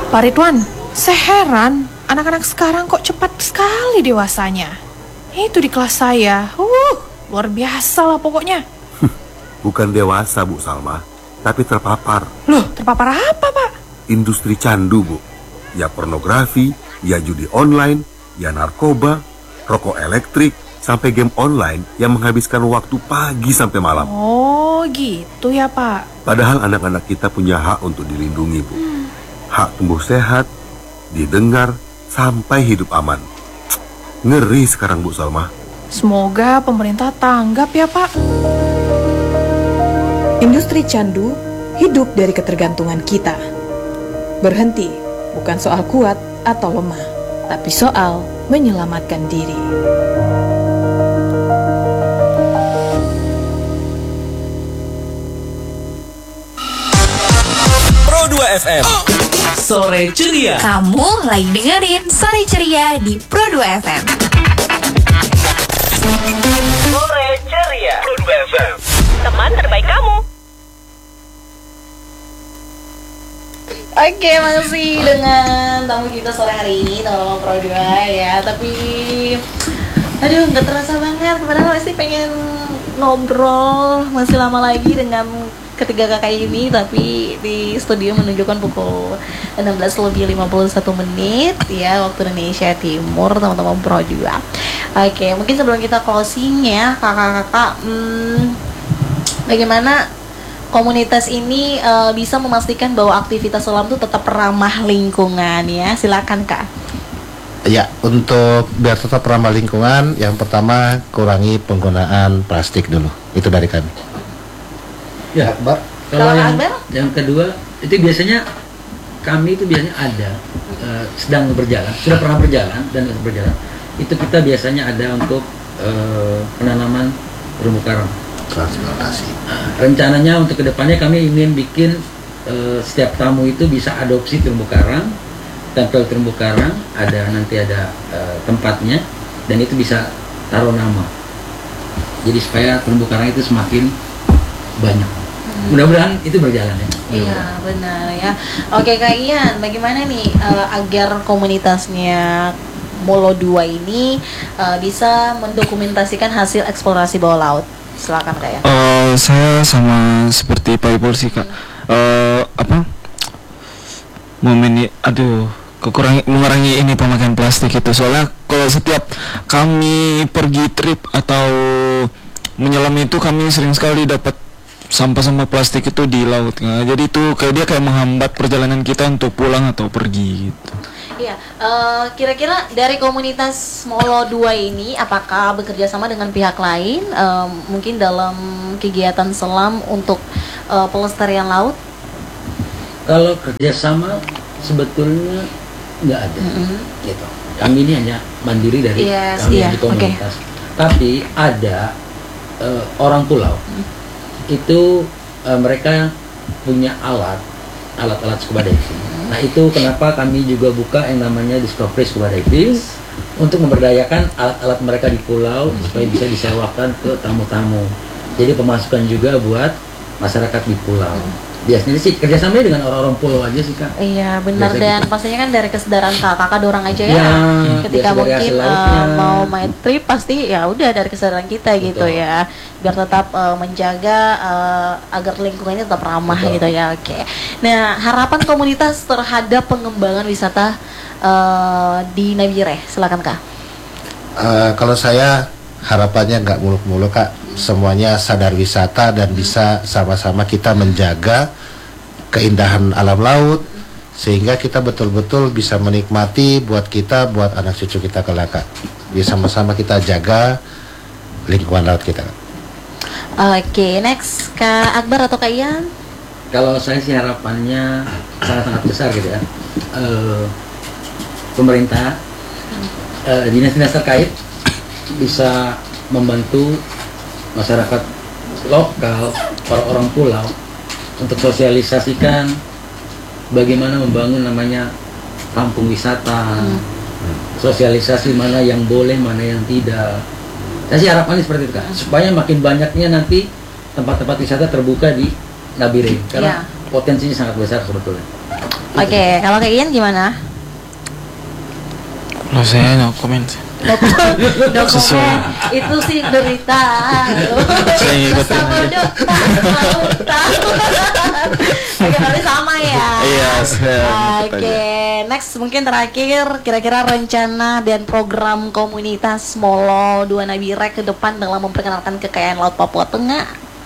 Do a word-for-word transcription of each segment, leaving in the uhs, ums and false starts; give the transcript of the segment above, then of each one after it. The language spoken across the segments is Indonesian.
Pak Ridwan, saya heran anak-anak sekarang kok cepat sekali dewasanya. Itu di kelas saya, uh, luar biasa lah pokoknya. Bukan dewasa, Bu Salma, tapi terpapar. Loh, terpapar apa, Pak? Industri candu, Bu. Ya pornografi, ya judi online, ya narkoba, rokok elektrik, sampai game online yang menghabiskan waktu pagi sampai malam. Oh, gitu ya, Pak. Padahal anak-anak kita punya hak untuk dilindungi, Bu. Hmm. Hak tumbuh sehat, didengar, sampai hidup aman. Ngeri sekarang, Bu Salma. Semoga pemerintah tanggap ya, Pak. Industri candu hidup dari ketergantungan kita. Berhenti bukan soal kuat atau lemah, tapi soal menyelamatkan diri. Pro dua F M Sore Ceria. Kamu lagi dengerin Sore Ceria di Pro dua F M. Sore Ceria Pro dua F M, teman terbaik kamu. Oke, masih dengan tamu kita sore hari ini, teman-teman Pro dua ya. Tapi, aduh, nggak terasa banget. Padahal masih pengen ngobrol masih lama lagi dengan ketiga kakak ini. Tapi di studio menunjukkan pukul enam belas lebih lima puluh satu menit ya, waktu Indonesia Timur, teman-teman Pro dua. Oke, mungkin sebelum kita closing ya, kakak-kakak, hmm, bagaimana komunitas ini uh, bisa memastikan bahwa aktivitas selam itu tetap ramah lingkungan ya? Silakan Kak. Ya, untuk biar tetap ramah lingkungan, yang pertama kurangi penggunaan plastik dulu. Itu dari kami. Ya, Akbar. Kalau yang, yang kedua itu biasanya kami itu biasanya ada uh, sedang berjalan, sudah pernah berjalan dan berjalan. Itu kita biasanya ada untuk uh, penanaman terumbu karang. Transplantasi. Nah, rencananya untuk kedepannya kami ingin bikin uh, setiap tamu itu bisa adopsi terumbu karang, tempel terumbu karang, ada nanti ada uh, tempatnya dan itu bisa taruh nama. Jadi supaya terumbu karang itu semakin banyak. Hmm. Mudah-mudahan itu berjalan ya. Iya benar ya. Oke Kak Ian, bagaimana nih uh, agar komunitasnya Molo dua ini uh, bisa mendokumentasikan hasil eksplorasi bawah laut? Silakan Kak ya. Uh, saya sama seperti Pak Ipul sih Kak. Uh, apa? Momen aduh, kekurangi mengurangi ini pemakaian plastik itu. Soalnya kalau setiap kami pergi trip atau menyelam itu kami sering sekali dapat sampah-sampah plastik itu di laut. Nah, jadi itu kayak dia kayak menghambat perjalanan kita untuk pulang atau pergi gitu. Iya, uh, kira-kira dari komunitas Molo dua ini apakah bekerja sama dengan pihak lain, uh, mungkin dalam kegiatan selam untuk uh, pelestarian laut? Kalau kerjasama sebetulnya nggak ada, mm-hmm. gitu. Kami ini hanya mandiri dari yes, kami iya, di komunitas. Okay. Tapi ada uh, orang pulau, mm. itu uh, mereka punya alat, alat-alat scuba diving. Nah itu kenapa kami juga buka yang namanya Discovery Scuba Diving untuk memberdayakan alat-alat mereka di pulau supaya bisa disewakan ke tamu-tamu. Jadi pemasukan juga buat masyarakat di pulau. Biasanya sih kerjasamanya dengan orang-orang pulau aja sih Kak. Iya benar, biasa dan gitu. pastinya kan dari kesadaran kakak dorang aja ya, ya ketika mungkin uh, mau main trip pasti ya udah dari kesadaran kita. Betul. Gitu ya, biar tetap uh, menjaga uh, agar lingkungannya tetap ramah. Betul. Gitu ya. Oke. Nah harapan komunitas terhadap pengembangan wisata uh, di Nabire, silakan Kak. Uh, kalau saya harapannya nggak muluk-muluk Kak, semuanya sadar wisata dan bisa sama-sama kita menjaga keindahan alam laut sehingga kita betul-betul bisa menikmati buat kita, buat anak cucu kita kelak Kak. Bisa sama-sama kita jaga lingkungan laut kita. Oke, next Kak Akbar atau Kak Ian? Kalau saya sih harapannya sangat-sangat besar gitu ya. Uh, pemerintah, uh, dinas-dinas terkait bisa membantu masyarakat lokal, orang-orang pulau untuk sosialisasikan bagaimana membangun namanya kampung wisata, hmm. sosialisasi mana yang boleh, mana yang tidak. Saya sih harapannya seperti itu Kak, supaya makin banyaknya nanti tempat-tempat wisata terbuka di Nabire karena yeah. potensinya sangat besar sebetulnya. Oke, kalau kayak Ian gimana? Kalau saya no comment sih. Dokumen itu sih derita. Saya ngikutin Sama aja. dok, tak mau tahu. Oke, berarti sama ya. Iya, saya ngikut Oke, next mungkin terakhir kira-kira rencana dan program komunitas Molo Dua Nabire ke depan dalam memperkenalkan kekayaan Laut Papua Tengah.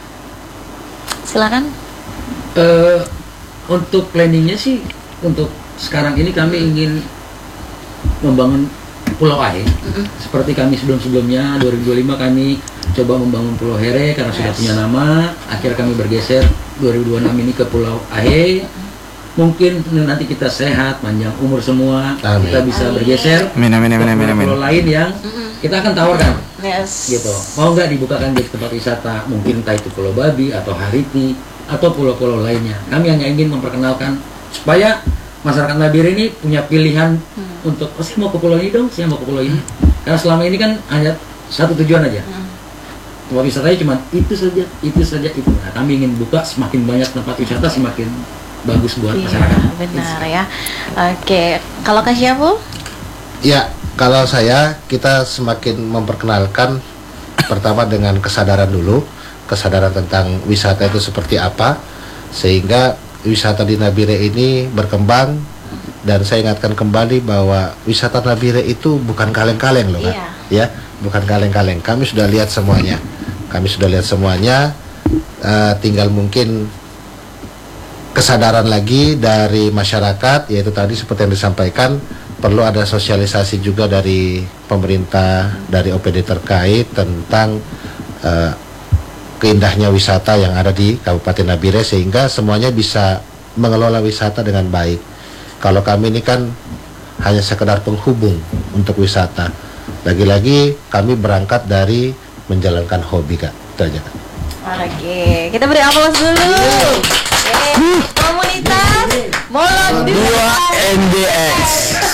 Silakan. Eh, untuk planningnya sih, untuk sekarang ini kami ingin membangun Pulau Ahe. Mm-mm. Seperti kami sebelum-sebelumnya, dua ribu dua puluh lima kami coba membangun Pulau Here karena sudah Yes. punya nama. Akhirnya kami bergeser dua ribu dua puluh enam ini ke Pulau Ahe. Mungkin nanti kita sehat, panjang umur semua, Amin. kita bisa Amin. bergeser Amin, amin, amin, ke amin, amin. pulau lain yang Mm-mm. kita akan tawarkan. Yes. Gitu. Mau nggak dibukakan di tempat wisata, mungkin entah itu Pulau Babi atau Hariti atau pulau-pulau lainnya. Kami hanya ingin memperkenalkan supaya masyarakat Nabire ini punya pilihan Hmm. untuk, oh saya mau ke pulau ini dong, saya mau ke pulau ini. Karena selama ini kan hanya satu tujuan aja. Hmm. Tempat wisatanya cuma itu saja, itu saja, itu. Nah, kami ingin buka semakin banyak tempat wisata, semakin bagus buat Iya, masyarakat. benar ya. Oke, kalau Kak Syaful? Ya, kalau saya kita semakin memperkenalkan pertama dengan kesadaran dulu, kesadaran tentang wisata itu seperti apa, sehingga wisata di Nabire ini berkembang. Dan saya ingatkan kembali bahwa wisata Nabire itu bukan kaleng-kaleng loh, Kak. Iya. Ya, bukan kaleng-kaleng. Kami sudah lihat semuanya. Kami sudah lihat semuanya. Eh, tinggal mungkin kesadaran lagi dari masyarakat, yaitu tadi seperti yang disampaikan, perlu ada sosialisasi juga dari pemerintah, dari O P D terkait tentang eh, keindahnya wisata yang ada di Kabupaten Nabire, sehingga semuanya bisa mengelola wisata dengan baik. Kalau kami ini kan hanya sekedar penghubung untuk wisata. Lagi-lagi kami berangkat dari menjalankan hobi, Kak. Itu aja, Kak. Oke, kita beri aplaus dulu. Oke, komunitas Molo Dua N D X.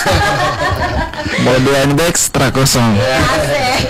Mau dua N D X tra kosong. Asik.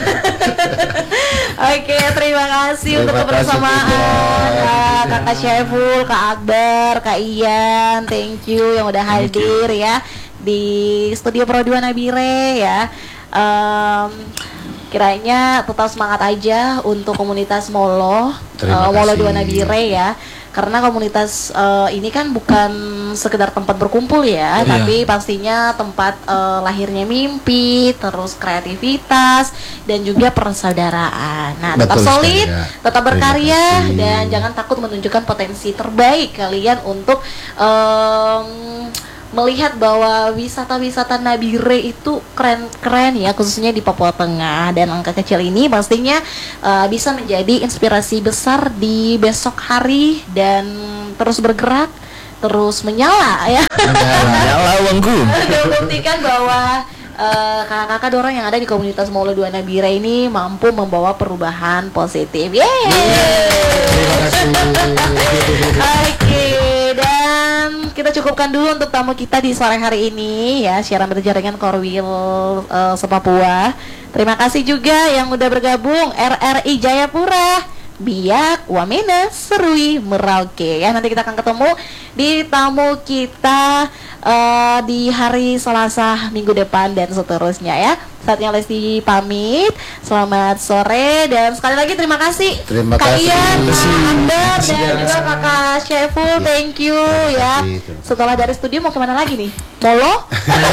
Oke, terima kasih untuk Terima kasih, kebersamaan Putra. uh, Kakak Syaful, Kak Akbar, Kak Ian, thank you yang udah hadir ya di studio Pro dua Nabire ya. Um, kiranya tetap semangat aja untuk komunitas Molo, Terima uh, Molo kasih. dua Nabire ya. Karena komunitas uh, ini kan bukan sekedar tempat berkumpul ya, Iya. tapi pastinya tempat uh, lahirnya mimpi, terus kreativitas dan juga persaudaraan. Nah, tetap Betul solid, sekali, ya. tetap Terima berkarya kasih. dan jangan takut menunjukkan potensi terbaik kalian untuk um, melihat bahwa wisata-wisata Nabire itu keren-keren ya, khususnya di Papua Tengah. Dan angka kecil ini pastinya uh, bisa menjadi inspirasi besar di besok hari dan terus bergerak, terus menyala ya. Nyala uangku. Dan membuktikan bahwa uh, kakak-kakak dorong yang ada di komunitas Molo dua Nabire ini mampu membawa perubahan positif. Yeay! Terima kasih. Oke, dan kita cukupkan dulu untuk tamu kita di sore hari ini ya, siaran berjaringan Korwil uh, Sepapua. Terima kasih juga yang udah bergabung R R I Jayapura, Biak, Wamena, Serui, Merauke ya. Nanti kita akan ketemu di tamu kita uh, di hari Selasa minggu depan dan seterusnya ya. Saatnya Lesti pamit. Selamat sore dan sekali lagi terima kasih Terima Kak kasih. Ian, Terima Kak kasih. Akbar, dan juga Kakak Syaful. Thank you ya. kasih, terima kasih. Setelah dari studio mau kemana lagi nih? Molo?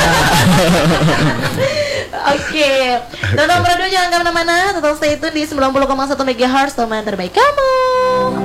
Oke, Tonton Berdua jangan kemana-mana. Tetap stay tune di sembilan puluh koma satu megahertz teman terbaik kamu.